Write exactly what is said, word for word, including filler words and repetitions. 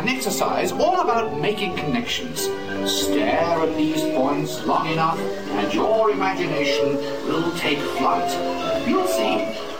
an exercise all about making connections. Stare at these points long enough, and your imagination will take flight. You'll see.